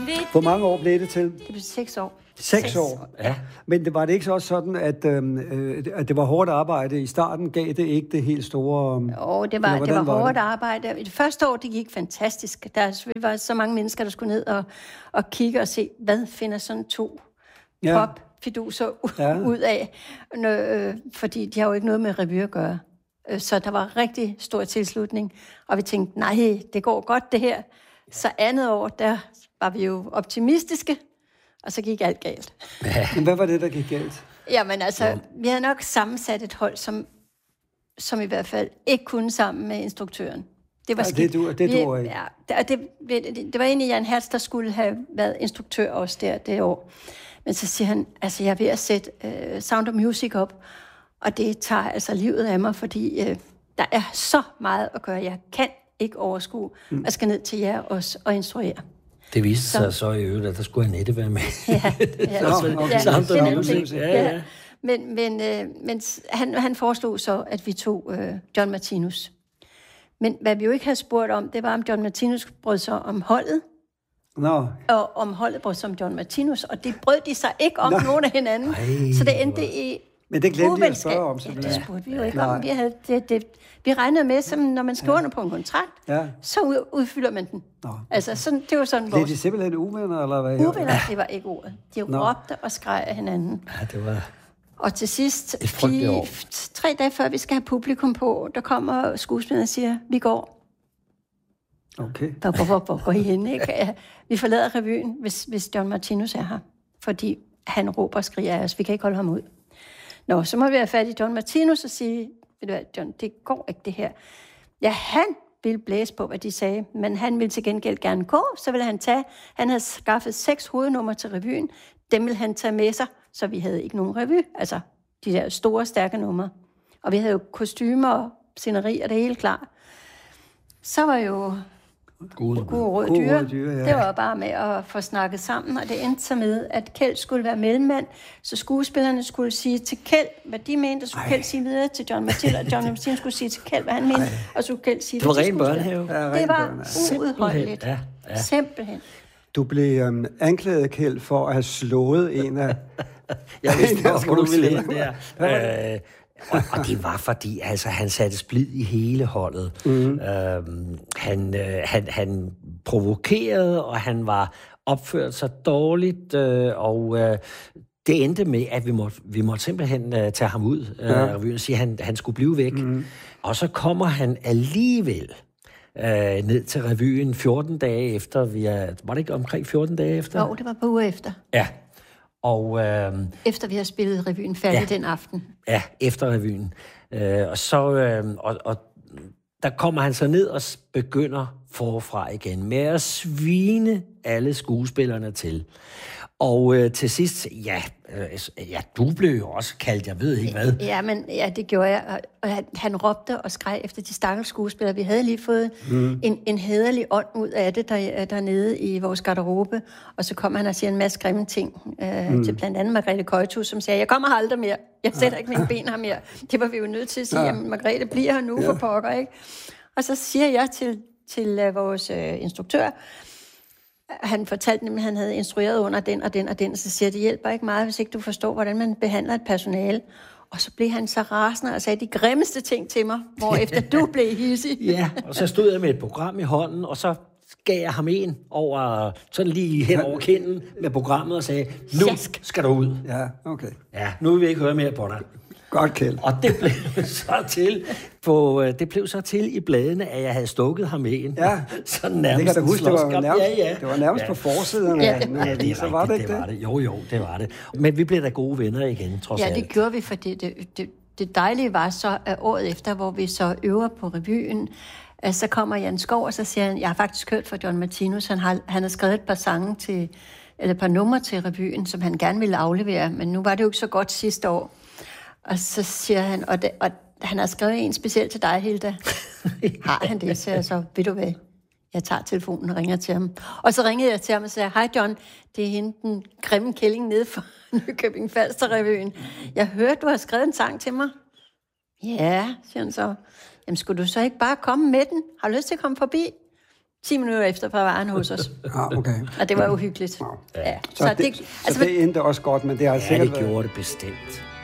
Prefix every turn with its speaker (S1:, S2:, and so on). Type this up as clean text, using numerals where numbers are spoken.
S1: Hvor mange år blev det til?
S2: Det blev 6 år.
S1: 6 år?
S3: Ja.
S1: Men det var det ikke så også sådan, at det var hårdt arbejde i starten? Gav det ikke det helt store...
S2: Jo, det var hårdt arbejde. Det første år, det gik fantastisk. Der var så mange mennesker, der skulle ned og kigge og se, hvad finder sådan 2 popfiduser ud af. Fordi de har jo ikke noget med revy at gøre. Så der var rigtig stor tilslutning. Og vi tænkte, nej, det går godt det her. Så andet år, der var vi jo optimistiske. Og så gik alt galt.
S1: Men hvad var det, der gik galt?
S2: Jamen altså, vi havde nok sammensat et hold, som i hvert fald ikke kunne sammen med instruktøren. Det var skidt.
S1: Det duer ikke.
S2: Ja, det var egentlig Jan Hertz, der skulle have været instruktør også det år. Men så siger han, altså jeg er ved at sætte Sound of Music op, og det tager altså livet af mig, fordi der er så meget at gøre. Jeg kan ikke overskue at skal ned til jer også og instruere.
S3: Det viste sig så i øvrigt, at der skulle Annette være med.
S2: Ja. Men han foreslog så, at vi tog John Martinus. Men hvad vi jo ikke havde spurgt om, det var, om John Martinus brød sig om holdet. Og om holdet brød sig om John Martinus. Og det brød de sig ikke om nogen af hinanden. Så det endte i...
S1: Men det glemte jeg at spørge om, simpelthen.
S2: Ja, det spurgte vi jo ikke om. Vi regnede med, som når man skriver under på en kontrakt, så udfylder man den. Altså, sådan, det var sådan
S1: vores... Blev de simpelthen uvenner, eller hvad?
S2: Uvenner, det var ikke ordet. De råbte og skreg af hinanden.
S3: Ja, det var...
S2: Og til sidst, 3 dage før vi skal have publikum på, der kommer skuespilleren og siger, vi går.
S1: Okay.
S2: Hvor går I hen, ikke? Ja, vi forlader revyen, hvis John Martinus er her. Fordi han råber og skriger af os. Vi kan ikke holde ham ud. Nå, så må vi have fat i John Martinus og sige, ved du hvad, John, det går ikke det her. Ja, han ville blæse på, hvad de sagde, men han ville til gengæld gerne gå, så ville han havde skaffet 6 hovednumre til revyen, dem ville han tage med sig, så vi havde ikke nogen revy, altså de der store, stærke numre. Og vi havde jo kostymer og sceneri og det hele klar. Så var jo gode råd dyre. Det var bare med at få snakket sammen, og det endte så med, at Kjeld skulle være mellemmand, så skuespillerne skulle sige til Kjeld, hvad de mente, og så skulle Kjeld sige videre til John Martinus, og John Martinus skulle sige til Kjeld, hvad han mente, og så skulle Kjeld sige
S3: det. Det var ren børnehave.
S2: Det var uudholdeligt. Simpelthen.
S1: Du blev anklaget, Kjeld, for at have slået en af...
S3: Jeg vidste godt, hvor du ville ind der. Og det var fordi, altså, han satte splid i hele holdet. Han provokerede, og han var opført sig dårligt, og det endte med, at vi måtte simpelthen tage ham ud af revyen og sige, at han skulle blive væk. Og så kommer han alligevel ned til revyen 14 dage efter. Var det ikke omkring 14 dage efter?
S2: Jo, det var på uger efter.
S3: Ja. Og,
S2: efter vi har spillet revyen færdig den aften.
S3: Ja, efter revyen. Og der kommer han så ned og begynder forfra igen med at svine alle skuespillerne til. Og til sidst, du blev jo også kaldt, jeg ved ikke hvad.
S2: Ja, det gjorde jeg. Og han råbte og skreg efter de stakkels skuespillere. Vi havde lige fået en hæderlig ånd ud af det dernede i vores garderobe. Og så kom han og siger en masse grimme ting til blandt andet Margrethe Køjtus, som sagde, jeg kommer her aldrig mere. Jeg sætter ikke mine ben her mere. Det var vi jo nødt til at sige, jamen Margrethe bliver her nu for pokker, ikke? Og så siger jeg til vores instruktør, han fortalte nemlig, at han havde instrueret under den og den og den, og så siger det hjælper ikke meget, hvis ikke du forstår, hvordan man behandler et personale. Og så blev han så rasende og sagde de grimmeste ting til mig, hvorefter du blev hidsig.
S3: Ja, og så stod jeg med et program i hånden, og så gav jeg ham en over, sådan lige hen over kinden med programmet og sagde, nu skal du ud.
S1: Ja, okay.
S3: Ja, nu vil vi ikke høre mere på dig.
S1: Godt, Kjeld.
S3: Og det blev så til i bladene, at jeg havde stukket ham med en.
S1: Ja,
S3: så nærmest
S1: det kan du huske, det var nærmest på forsiden.
S3: Ja, det så var det ikke det? Jo, det var det. Men vi blev da gode venner igen, trods alt.
S2: Ja, det gjorde vi, for det dejlige var så, at året efter, hvor vi så øver på revyen, så kommer Jan Skov, og så siger han, jeg har faktisk hørt fra John Martinus, han har skrevet et par sange eller et par numre til revyen, som han gerne ville aflevere, men nu var det jo ikke så godt sidste år. Og så siger han, og han har skrevet en specielt til dig, Hilda. Har han det? Så jeg så, ved du hvad, jeg tager telefonen og ringer til ham. Og så ringede jeg til ham og sagde, hej John, det er hende, den grimme kælling nede fra Nykøbing Falster-revyen. Jeg hørte, du har skrevet en sang til mig. Ja, siger han så. Jamen, skulle du så ikke bare komme med den? Har du lyst til at komme forbi? 10 minutter efter var han hos os.
S1: Okay.
S2: Og det var uhyggeligt.
S1: Ja.
S2: Ja.
S1: Så det endte også godt, men det har
S3: Ja,
S1: sikkert
S3: det gjorde det bestemt.